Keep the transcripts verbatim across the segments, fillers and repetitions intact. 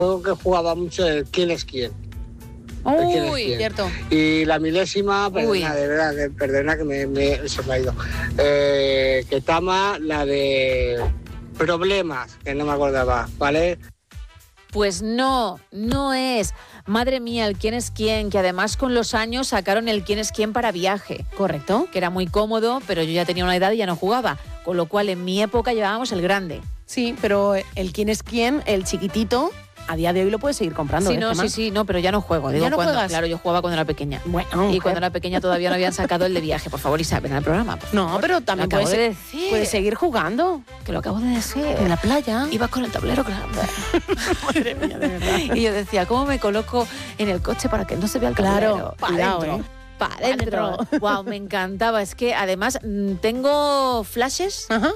juego que jugaba mucho el quién es quién. Uy, cierto. Y la milésima, perdona, Uy. de verdad, que, perdona que me, me, se me ha ido. Eh, que Tama, la de problemas, que no me acordaba, ¿vale? Pues no, no es. Madre mía, el quién es quién, que además con los años sacaron el quién es quién para viaje. Correcto. Que era muy cómodo, pero yo ya tenía una edad y ya no jugaba. Con lo cual en mi época llevábamos el grande. Sí, pero el quién es quién, el chiquitito, a día de hoy lo puedes seguir comprando. Sí, ¿eh, no, Gemma? sí, sí, no, pero ya no juego. Digo, ¿Ya no cuando, juegas? Claro, yo jugaba cuando era pequeña. Bueno, y cuando era pequeña todavía no habían sacado el de viaje. Por favor, Isabel, en el programa. por No, favor. pero también Lo acabo puedes, de decir. puedes seguir jugando. Que lo acabo de decir. En la playa. Ibas con el tablero grande. Madre mía, de verdad. Y yo decía, ¿cómo me coloco en el coche para que no se vea el Claro, tablero? Pa' cuidado, adentro. ¿eh? Para adentro. Pa' Wow, me encantaba. Es que además mm, tengo flashes Ajá.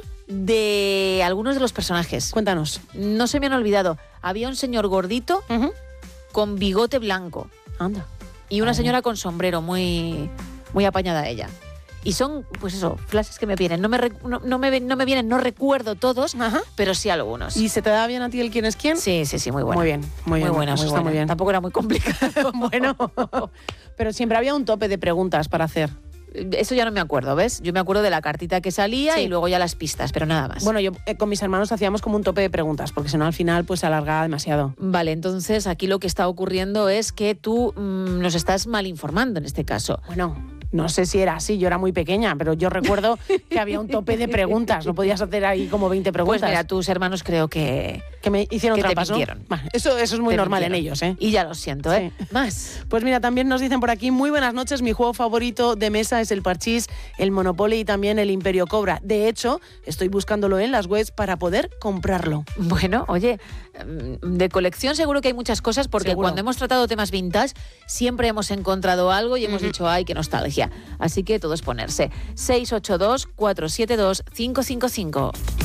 de algunos de los personajes. Cuéntanos. No se me han olvidado. Había un señor gordito Uh-huh. con bigote blanco Anda. y una Ah. señora con sombrero, muy, muy apañada ella. Y son, pues eso, flashes que me vienen. No me, rec- no, no me, ven- no me vienen, no recuerdo todos, Ajá. pero sí algunos. ¿Y se te da bien a ti el quién es quién? Sí, sí, sí, muy bueno. Muy bien, muy bien. buena, Eso muy está buena. muy bien. Tampoco era muy complicado. Bueno, pero siempre había un tope de preguntas para hacer. Eso ya no me acuerdo, ¿ves? Yo me acuerdo de la cartita que salía Sí. y luego ya las pistas, pero nada más. Bueno, yo eh, con mis hermanos hacíamos como un tope de preguntas, porque si no al final pues se alargaba demasiado. Vale, entonces aquí lo que está ocurriendo es que tú mmm, nos estás mal informando en este caso. Bueno, no sé si era así, yo era muy pequeña, pero yo recuerdo que había un tope de preguntas, no podías hacer ahí como veinte Pues preguntas. mira, tus hermanos creo que... que me hicieron que te trampas, ¿no? mintieron. Bah, Eso, eso es muy te normal en mintieron. ellos, ¿eh? Y ya lo siento, ¿eh? Sí. Más. Pues mira, también nos dicen por aquí, muy buenas noches, mi juego favorito de mesa es el parchís, el Monopoly y también el Imperio Cobra. De hecho, estoy buscándolo en las webs para poder comprarlo. Bueno, oye, mm, de colección seguro que hay muchas cosas porque Seguro. cuando hemos tratado temas vintage siempre hemos encontrado algo y hemos Ujú. dicho, ay, qué nostalgia. Así que todo es ponerse. seis ocho dos, cuatro siete dos, cinco cinco cinco.